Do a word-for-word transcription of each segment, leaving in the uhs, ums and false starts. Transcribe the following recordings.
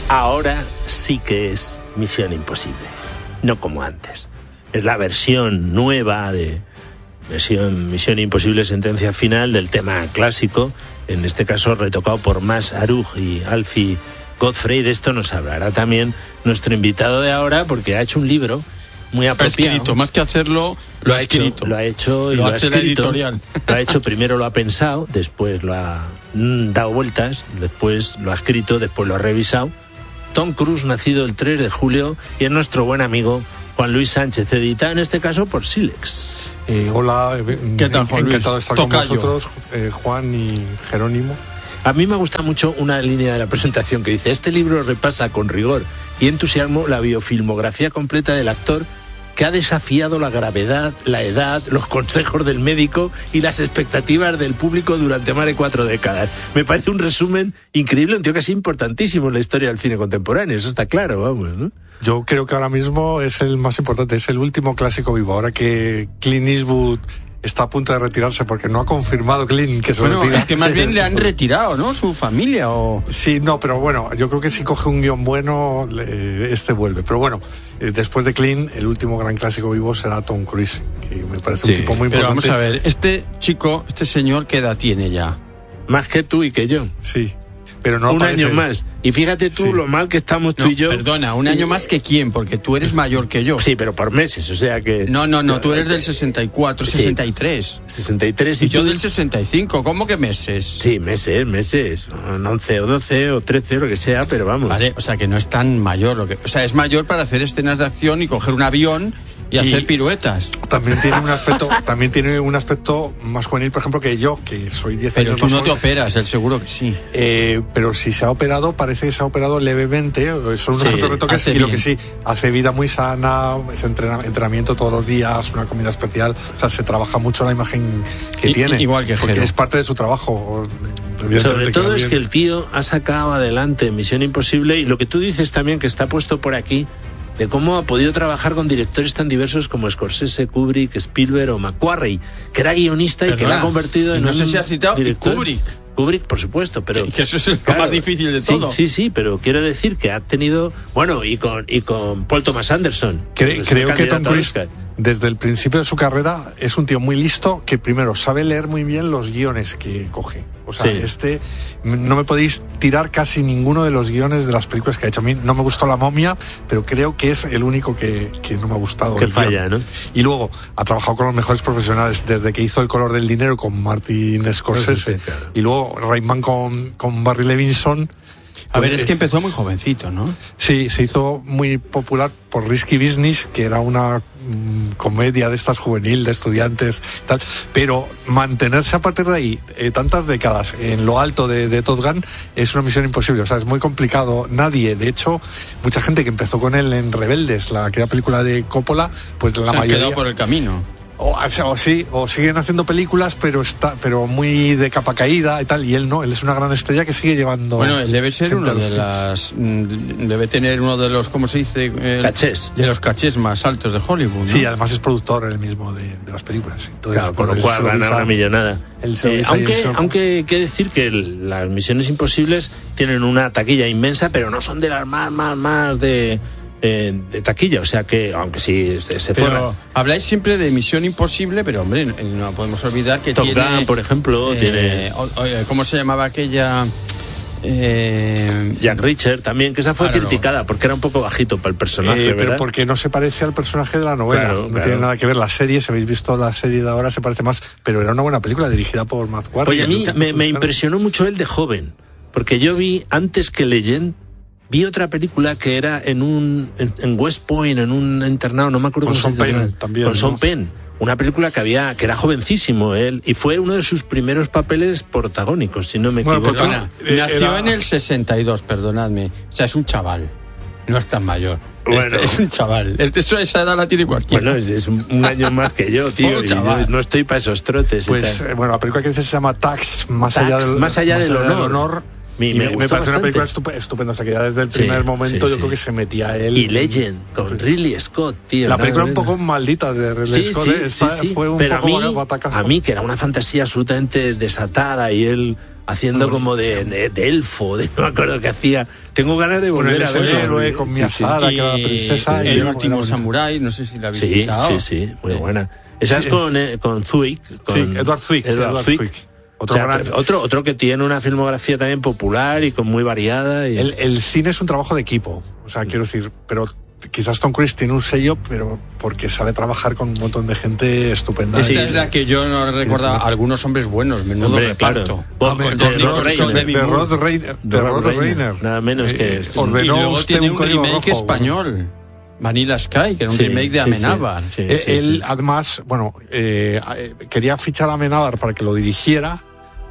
ahora sí que es Misión Imposible, no como antes. Es la versión nueva de Misión, Misión Imposible Sentencia Final del tema clásico, en este caso retocado por Mas Aruj y Alfie Godfrey. De esto nos hablará también nuestro invitado de ahora, porque ha hecho un libro muy apropiado. Ha escrito, más que hacerlo, lo, lo ha escrito. Lo ha hecho y lo, lo, lo hace ha escrito. La editorial. Lo ha hecho, primero lo ha pensado, después lo ha mm, dado vueltas, después lo ha escrito, después lo ha revisado. Tom Cruise, nacido el tres de julio, y es nuestro buen amigo Juan Luis Sánchez, editado en este caso por Silex. Eh, hola, ¿qué tal, Juan Luis? Encantado de estar Tocayo. con vosotros, eh, Juan y Jerónimo. A mí me gusta mucho una línea de la presentación que dice: este libro repasa con rigor y entusiasmo la biofilmografía completa del actor que ha desafiado la gravedad, la edad, los consejos del médico y las expectativas del público durante más de cuatro décadas. Me parece un resumen increíble, un tío que es importantísimo en la historia del cine contemporáneo, eso está claro, vamos, ¿no? Yo creo que ahora mismo es el más importante, es el último clásico vivo. Ahora que Clint Eastwood está a punto de retirarse porque no ha confirmado Clint que se bueno, retira. Es que más bien le han retirado, ¿no? Su familia o... Sí, no, pero bueno, yo creo que si coge un guión bueno, este vuelve. Pero bueno, después de Clint, el último gran clásico vivo será Tom Cruise, que me parece sí, un tipo muy importante. Pero vamos a ver, este chico, este señor, ¿qué edad tiene ya? Más que tú y que yo. Sí. Pero no un parece... año más. Y fíjate tú sí. lo mal que estamos tú no, y yo. Perdona, un año más que quién, porque tú eres mayor que yo. Sí, pero por meses, o sea que... No, no, no, tú eres del sesenta y cuatro, sí. sesenta y tres. sesenta y tres y, y yo tú... del sesenta y cinco, ¿cómo que meses? Sí, meses, meses. once o doce o trece, lo que sea, pero vamos. Vale, o sea que no es tan mayor. Lo que, o sea, es mayor para hacer escenas de acción y coger un avión... Y, y hacer piruetas. También tiene un aspecto, también tiene un aspecto más juvenil, por ejemplo, que yo, que soy diez pero años tú más no joven. te operas, él seguro que sí. Eh, pero si se ha operado, parece que se ha operado levemente, son unos sí, retoques y bien. Lo que sí, hace vida muy sana, es entrena, entrenamiento todos los días, una comida especial, o sea, se trabaja mucho la imagen que y, tiene. Igual que porque Jero. Es parte de su trabajo. Sobre todo es que el tío ha sacado adelante Misión Imposible, y lo que tú dices también, que está puesto por aquí, de cómo ha podido trabajar con directores tan diversos como Scorsese, Kubrick, Spielberg o McQuarrie, que era guionista y Perdona, que la ha convertido en no un sé si has citado director. Kubrick. Kubrick, por supuesto, pero... Que, que eso es lo claro, más difícil de sí, todo. Sí, sí, pero quiero decir que ha tenido... Bueno, y con, y con Paul Thomas Anderson. Cre- creo que Tom Cruise, desde el principio de su carrera, es un tío muy listo que primero sabe leer muy bien los guiones que coge. O sea, sí. este... No me podéis tirar casi ninguno de los guiones de las películas que ha hecho. A mí no me gustó La momia, pero creo que es el único que, que no me ha gustado. Que falla, guion. ¿no? Y luego, ha trabajado con los mejores profesionales, desde que hizo El color del dinero con Martin Scorsese, sí, sí, claro. Y luego Rayman con, con Barry Levinson. A pues, ver, es que empezó muy jovencito, ¿no? Sí, se hizo muy popular por Risky Business, que era una mmm, comedia de estas juvenil, de estudiantes, tal. Pero mantenerse a partir de ahí eh, tantas décadas en lo alto de, de Top Gun es una misión imposible. O sea, es muy complicado. Nadie, de hecho, mucha gente que empezó con él en Rebeldes, la aquella película de Coppola, pues la se mayoría... han quedado por el camino. O, o sí, o siguen haciendo películas, pero está, pero muy de capa caída y tal, y él no, él es una gran estrella que sigue llevando. Bueno, él debe ser uno de las, debe tener uno de los, ¿cómo se dice? El, cachés. De los cachés más altos de Hollywood, ¿no? Sí, además es productor él mismo de, de las películas. Entonces, claro, por lo cual gana una millonada. Eh, aunque, aunque hay que decir que el, las Misiones Imposibles tienen una taquilla inmensa, pero no son de las más, más, más de... Eh, de taquilla, o sea que aunque sí se, se pero habláis siempre de Misión Imposible, pero hombre, no podemos olvidar que Top tiene Gun, por ejemplo, eh, tiene o, o, ¿cómo se llamaba aquella? Eh, Jack Reacher también, que esa fue claro, criticada porque era un poco bajito para el personaje, eh, pero porque no se parece al personaje de la novela, claro, no claro. tiene nada que ver. La serie, si habéis visto la serie de ahora, se parece más, pero era una buena película dirigida por McQuarrie. Oye, a mí me, me impresionó mucho él de joven, porque yo vi antes que Legend. Vi otra película que era en un en, en West Point, en un internado, no me acuerdo con cómo se llama. También, con ¿no? Sean Penn. Una película que había que era jovencísimo él y fue uno de sus primeros papeles protagónicos, si no me bueno, equivoco. Perdona, eh, nació era... en el sesenta y dos, perdonadme. O sea, es un chaval. No es tan mayor. Bueno, este es un chaval. Este, esa edad la tiene cualquiera. Bueno, es, es un, un año más que yo, tío. Y yo no estoy para esos trotes. Pues, eh, bueno, la película que dice se llama Tax, más Tax, allá del, más allá más del, allá honor. del honor. Me, me, me, me parece bastante. una película estupenda, o sea que ya desde el primer sí, momento sí, yo sí. creo que se metía él. Y Legend, con Ridley Scott, tío. La película un poco maldita de Ridley sí, Scott, sí, Esta sí, sí. fue un Pero poco a mí, a mí, que era una fantasía absolutamente desatada y él haciendo como de, de, de elfo, de, no me acuerdo qué hacía. Tengo ganas de volver a verlo. El héroe con Mia Sara, sí, sí. que era la princesa. Y, y el último samurái, no sé si la habéis sí, visitado. Sí, sí, muy sí. buena. Esa sí. es con, eh, con Zwick. Con sí, Edward Zwick. Edward Edward Zwick. Zwick. Otro, o sea, gran... otro, otro que tiene una filmografía también popular y con muy variada. Y... El, el cine es un trabajo de equipo, o sea, quiero decir, pero quizás Tom Cruise tiene un sello, pero porque sabe trabajar con un montón de gente estupenda. Esta sí, es la que yo no recordaba, sí, algunos hombres buenos, menudo Hombre, reparto. Claro. Bueno, de, de, de, de Rod Reiner. De Rod Reiner. Nada menos que... Eh, ordenó y luego usted tiene un, un remake rojo, español. Bueno. Vanilla Sky, que era un sí, remake de Amenábar. Sí, sí, sí, sí, Él, sí. además, bueno, eh, quería fichar a Amenábar para que lo dirigiera,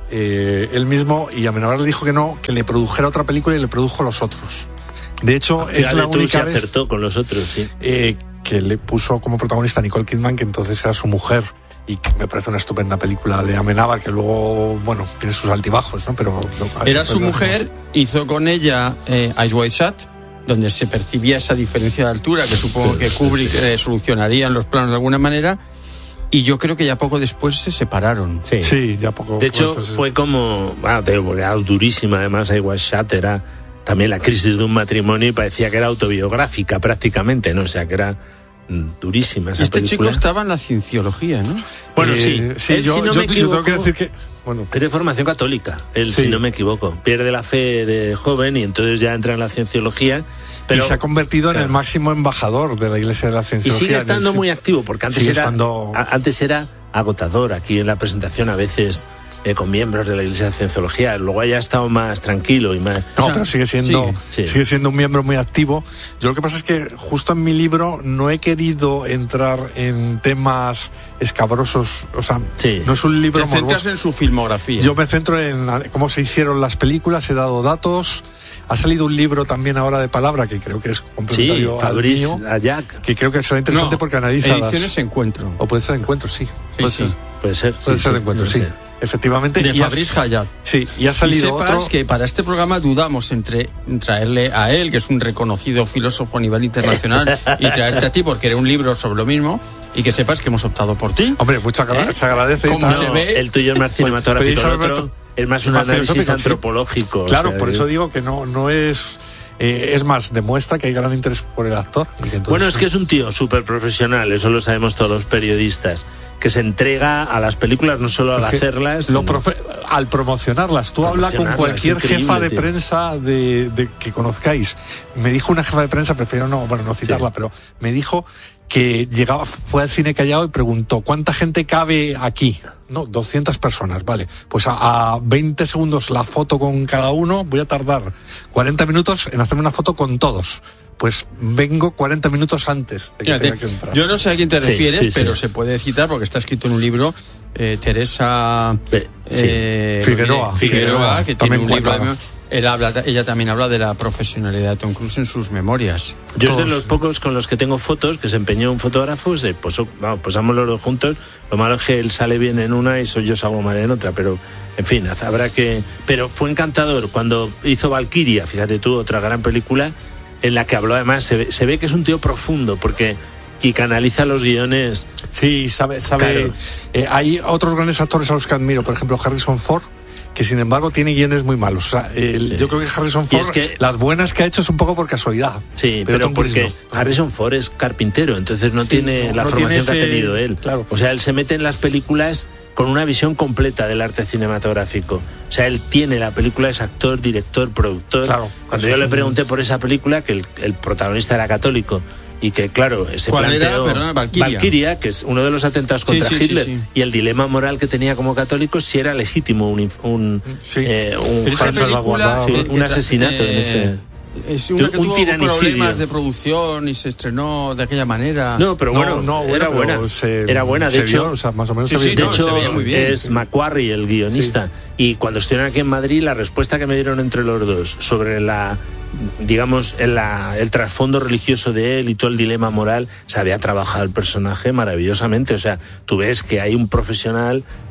eh, él mismo, y Amenábar le dijo que no, que le produjera otra película y le produjo Los Otros. De hecho, ah, es la única vez... acertó con Los Otros, sí. Eh, que le puso como protagonista a Nicole Kidman, que entonces era su mujer, y que me parece una estupenda película de Amenábar, que luego, bueno, tiene sus altibajos, ¿no? Pero... Era su mujer, hizo con ella eh, Eyes Wide Shut, donde se percibía esa diferencia de altura que supongo sí, que Kubrick sí, sí. Eh, solucionaría en los planos de alguna manera, y yo creo que ya poco después se separaron. Sí, sí ya poco. De hecho, pues, fue como, bueno, te digo, era durísima, además, Eyes Wide Shut era también la crisis de un matrimonio y parecía que era autobiográfica prácticamente, ¿no? O sea, que era durísima esa este película. Chico estaba en la cienciología, ¿no? Bueno, eh, sí, sí él, yo, si no yo, me equivoco, yo tengo que decir que bueno, es de formación católica, él, sí. si no me equivoco, pierde la fe de joven y entonces ya entra en la cienciología. Pero, y se ha convertido claro. en el máximo embajador de la Iglesia de la Cienciología. Y sigue estando muy activo, porque antes era, estando... antes era agotador aquí en la presentación, a veces eh, con miembros de la Iglesia de Cienciología. Luego haya estado más tranquilo y más... No, o sea, pero sigue siendo, sigue, sí. sigue siendo un miembro muy activo. Yo lo que pasa es que justo en mi libro no he querido entrar en temas escabrosos. O sea, sí. no es un libro morboso. Te centras en su filmografía. Yo me centro en cómo se hicieron las películas, he dado datos. Ha salido un libro también ahora de palabra que creo que es complementario sí, Fabrice al mío, Ayac. que creo que será interesante no, porque analiza ediciones las... Encuentro. O puede ser Encuentro, sí. sí puede, sí. Ser. puede ser. Puede sí, ser sí, Encuentro, sí. Ser. Efectivamente. De y Fabrice Ayac. Sí, y ha salido y sepas otro... que para este programa dudamos entre traerle a él, que es un reconocido filósofo a nivel internacional, y traerte a ti porque era un libro sobre lo mismo, y que sepas que hemos optado por ti. Hombre, muchas gracias, ¿Eh? se agradece. Como se ve, el tuyo es más cinematográfico, el otro es más un más análisis antropológico. Claro, o sea, por eso es... digo que no, no es... Eh, es más, demuestra que hay gran interés por el actor. Y que entonces... Bueno, es que es un tío súper profesional, eso lo sabemos todos los periodistas, que se entrega a las películas no solo al Porque hacerlas, lo profe- al promocionarlas. Tú hablas con cualquier jefa de tío. prensa de, de que conozcáis. Me dijo una jefa de prensa, prefiero no, bueno, no citarla, sí. pero me dijo que llegaba, fue al Cine Callao y preguntó ¿cuánta gente cabe aquí? No, doscientas personas, vale. Pues a, a veinte segundos la foto con cada uno, voy a tardar cuarenta minutos en hacerme una foto con todos. Pues vengo cuarenta minutos antes de que Fíjate, tenga que entrar. Yo no sé a quién te refieres, sí, sí, pero sí. se puede citar porque está escrito en un libro, eh, Teresa eh, eh, Figueroa, Figueroa, Figueroa, que tiene un libro... Claro. Él habla, ella también habla de la profesionalidad de Tom Cruise en sus memorias. Yo Todos. es de los pocos con los que tengo fotos, que se empeñó un fotógrafo, se posó, vamos, posamos los dos juntos. Lo malo es que él sale bien en una y soy yo salgo mal en otra, pero en fin, habrá que... Pero fue encantador cuando hizo Valkyria, fíjate tú, otra gran película, en la que habló además, se ve, se ve que es un tío profundo, porque... y canaliza los guiones. Sí, sabe... sabe claro. eh, hay otros grandes actores a los que admiro, por ejemplo, Harrison Ford, que sin embargo tiene guiones muy malos. O sea, el, sí. Yo creo que Harrison Ford, es que, las buenas que ha hecho es un poco por casualidad. Sí, pero, pero porque no. Harrison Ford es carpintero, entonces no sí, tiene no, la no formación tiene ese, que ha tenido él. Claro. O sea, él se mete en las películas con una visión completa del arte cinematográfico. O sea, él tiene la película, es actor, director, productor. Claro, Cuando yo le pregunté por esa película, que el, el protagonista era católico, y que claro, se ¿Cuál planteó era? Perdona, Valkyria. Valkyria, que es uno de los atentados contra sí, sí, Hitler, sí, sí. y el dilema moral que tenía como católico, si era legítimo un, un, sí. eh, un, esa película, sí, un asesinato eh, en ese... Es una que un tuvo problemas de producción y se estrenó de aquella manera. No, pero bueno, no, no, era bueno, buena. Se, era buena, de se hecho. Vio, o sea, más o menos sí, se sí, vio. De hecho, se veía muy bien. es McQuarrie el guionista. Sí. Y cuando estuvieron aquí en Madrid, la respuesta que me dieron entre los dos sobre la, digamos, el, la, el trasfondo religioso de él y todo el dilema moral, se había trabajado el personaje maravillosamente. O sea, tú ves que hay un profesional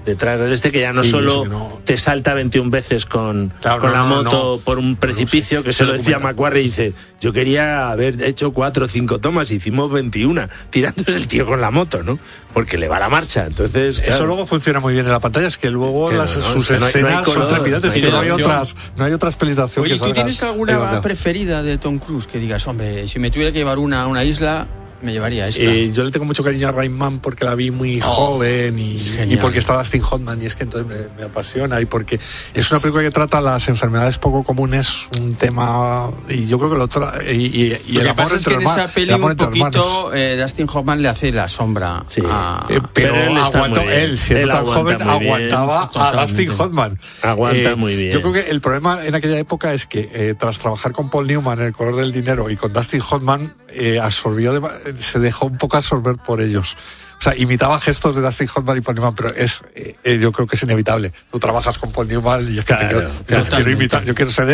detrás del este, que ya no Sí, solo eso que no- te salta veintiún veces con, Claro, con no, la no, moto no. por un precipicio, No, sí, que se lo se decía documenta. Macquarie, y dice, yo quería haber hecho cuatro o cinco tomas, hicimos veintiuna, tirándose el tío con la moto, ¿no? Porque le va la marcha, entonces... Eso claro. luego funciona muy bien en la pantalla, es que luego Que las, no, no, sus es que no hay- no hay escenas color, son trepidantes, no hay que no hay acción. otras, no hay otras pelis de acción Oye, que ¿tú salgan tienes alguna igual. preferida de Tom Cruise? Que digas, hombre, si me tuviera que llevar una a una isla, me llevaría esta. Eh, yo le tengo mucho cariño a Rain Man porque la vi muy Oh, joven y, es genial. y porque está Dustin Hoffman y es que entonces me, me apasiona y porque es una película que trata las enfermedades poco comunes, un tema y yo creo que lo tra y, y, y Lo el que amor pasa es que entre en esa hermanos, peli el amor un entre hermanos. poquito eh, Dustin Hoffman le hace la sombra. Sí. a- Eh, pero Pero él está aguantó, muy bien. él siendo Él tan aguanta joven muy bien, aguantaba a totalmente. Dustin Hoffman. Aguanta muy bien. Yo creo que el problema en aquella época es que eh, tras trabajar con Paul Newman en El color del dinero y con Dustin Hoffman eh, absorbió de- se dejó un poco absorber por ellos. O sea, imitaba gestos de Dustin Hoffman y Paul Newman, pero es, eh, yo creo que es inevitable. Tú trabajas con Paul Newman y es que Claro, te quiero, te quiero totalmente. imitar, yo quiero ser